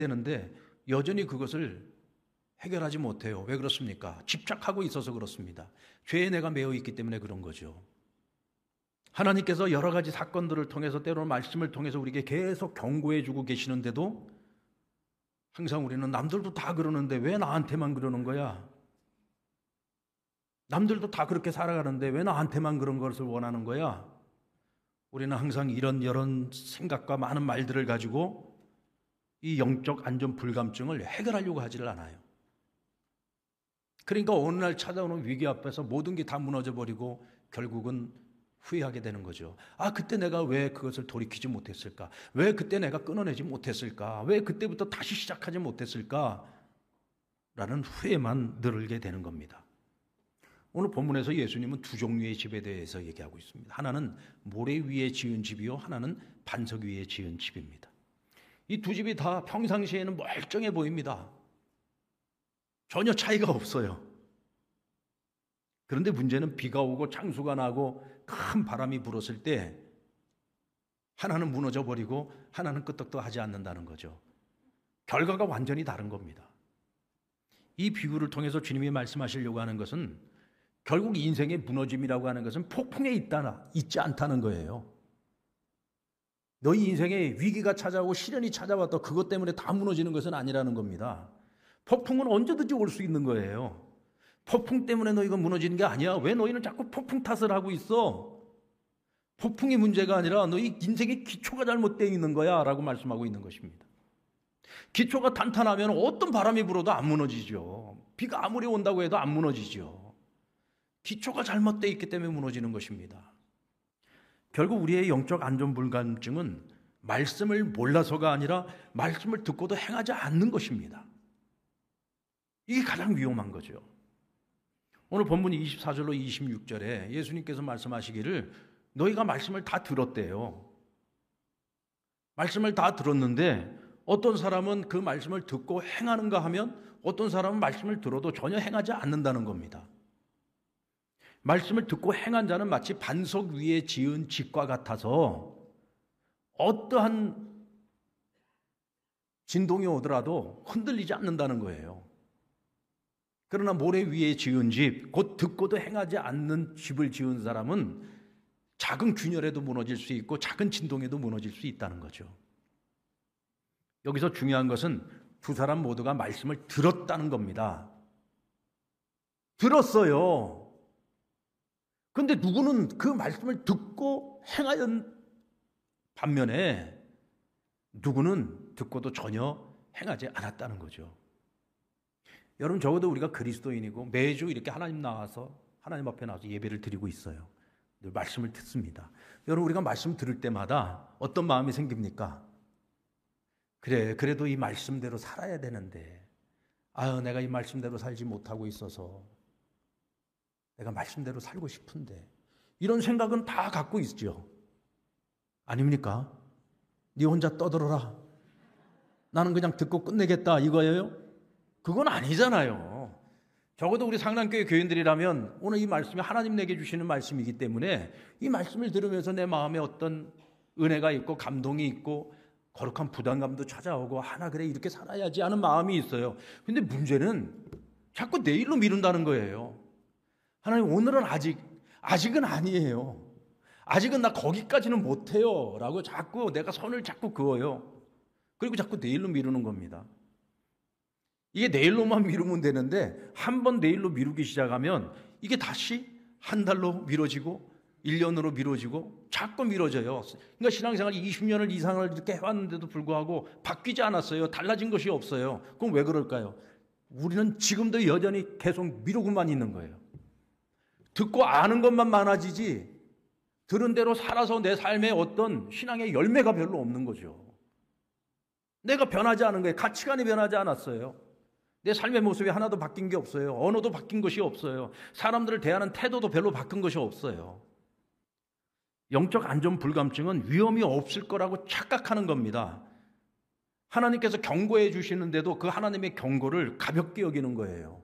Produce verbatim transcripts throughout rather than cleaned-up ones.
되는데 여전히 그것을 해결하지 못해요. 왜 그렇습니까? 집착하고 있어서 그렇습니다. 죄에 내가 매여 있기 때문에 그런 거죠. 하나님께서 여러 가지 사건들을 통해서 때로는 말씀을 통해서 우리에게 계속 경고해 주고 계시는데도 항상 우리는 남들도 다 그러는데 왜 나한테만 그러는 거야? 남들도 다 그렇게 살아가는데 왜 나한테만 그런 것을 원하는 거야? 우리는 항상 이런 이런 생각과 많은 말들을 가지고 이 영적 안전 불감증을 해결하려고 하지를 않아요. 그러니까 어느 날 찾아오는 위기 앞에서 모든 게 다 무너져 버리고 결국은 후회하게 되는 거죠. 아, 그때 내가 왜 그것을 돌이키지 못했을까? 왜 그때 내가 끊어내지 못했을까? 왜 그때부터 다시 시작하지 못했을까? 라는 후회만 늘게 되는 겁니다. 오늘 본문에서 예수님은 두 종류의 집에 대해서 얘기하고 있습니다. 하나는 모래 위에 지은 집이요, 하나는 반석 위에 지은 집입니다. 이 두 집이 다 평상시에는 멀쩡해 보입니다. 전혀 차이가 없어요. 그런데 문제는 비가 오고 창수가 나고 큰 바람이 불었을 때 하나는 무너져 버리고 하나는 끄떡도 하지 않는다는 거죠. 결과가 완전히 다른 겁니다. 이 비유를 통해서 주님이 말씀하시려고 하는 것은 결국 인생의 무너짐이라고 하는 것은 폭풍에 있다, 있지 않다는 거예요. 너희 인생에 위기가 찾아오고 시련이 찾아왔다 그것 때문에 다 무너지는 것은 아니라는 겁니다. 폭풍은 언제든지 올 수 있는 거예요. 폭풍 때문에 너희가 무너지는 게 아니야. 왜 너희는 자꾸 폭풍 탓을 하고 있어? 폭풍이 문제가 아니라 너희 인생의 기초가 잘못되어 있는 거야 라고 말씀하고 있는 것입니다. 기초가 탄탄하면 어떤 바람이 불어도 안 무너지죠. 비가 아무리 온다고 해도 안 무너지죠. 기초가 잘못되어 있기 때문에 무너지는 것입니다. 결국 우리의 영적 안전불감증은 말씀을 몰라서가 아니라 말씀을 듣고도 행하지 않는 것입니다. 이게 가장 위험한 거죠. 오늘 본문 이십사 절로 이십육 절에 예수님께서 말씀하시기를 너희가 말씀을 다 들었대요. 말씀을 다 들었는데 어떤 사람은 그 말씀을 듣고 행하는가 하면 어떤 사람은 말씀을 들어도 전혀 행하지 않는다는 겁니다. 말씀을 듣고 행한 자는 마치 반석 위에 지은 집과 같아서 어떠한 진동이 오더라도 흔들리지 않는다는 거예요. 그러나 모래 위에 지은 집, 곧 듣고도 행하지 않는 집을 지은 사람은 작은 균열에도 무너질 수 있고 작은 진동에도 무너질 수 있다는 거죠. 여기서 중요한 것은 두 사람 모두가 말씀을 들었다는 겁니다. 들었어요. 그런데 누구는 그 말씀을 듣고 행하였 반면에 누구는 듣고도 전혀 행하지 않았다는 거죠. 여러분, 적어도 우리가 그리스도인이고 매주 이렇게 하나님 나와서 하나님 앞에 나와서 예배를 드리고 있어요. 늘 말씀을 듣습니다. 여러분, 우리가 말씀 들을 때마다 어떤 마음이 생깁니까? 그래, 그래도 이 말씀대로 살아야 되는데 아유, 내가 이 말씀대로 살지 못하고 있어서 내가 말씀대로 살고 싶은데 이런 생각은 다 갖고 있죠. 아닙니까? 네 혼자 떠들어라. 나는 그냥 듣고 끝내겠다 이거예요? 그건 아니잖아요. 적어도 우리 상랑교회 교인들이라면 오늘 이 말씀이 하나님 내게 주시는 말씀이기 때문에 이 말씀을 들으면서 내 마음에 어떤 은혜가 있고 감동이 있고 거룩한 부담감도 찾아오고 하나 그래 이렇게 살아야지 하는 마음이 있어요. 근데 문제는 자꾸 내일로 미룬다는 거예요. 하나님, 오늘은 아직 아직은 아니에요. 아직은 나 거기까지는 못해요 라고 자꾸 내가 선을 자꾸 그어요. 그리고 자꾸 내일로 미루는 겁니다. 이게 내일로만 미루면 되는데 한 번 내일로 미루기 시작하면 이게 다시 한 달로 미뤄지고 일 년으로 미뤄지고 자꾸 미뤄져요. 그러니까 신앙생활 이십 년을 이상을 이렇게 해왔는데도 불구하고 바뀌지 않았어요. 달라진 것이 없어요. 그럼 왜 그럴까요? 우리는 지금도 여전히 계속 미루고만 있는 거예요. 듣고 아는 것만 많아지지 들은 대로 살아서 내 삶에 어떤 신앙의 열매가 별로 없는 거죠. 내가 변하지 않은 거예요. 가치관이 변하지 않았어요. 내 삶의 모습이 하나도 바뀐 게 없어요. 언어도 바뀐 것이 없어요. 사람들을 대하는 태도도 별로 바뀐 것이 없어요. 영적 안전 불감증은 위험이 없을 거라고 착각하는 겁니다. 하나님께서 경고해 주시는데도 그 하나님의 경고를 가볍게 여기는 거예요.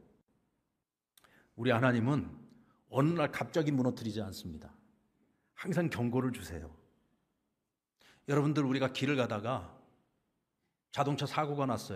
우리 하나님은 어느 날 갑자기 무너뜨리지 않습니다. 항상 경고를 주세요. 여러분들, 우리가 길을 가다가 자동차 사고가 났어요.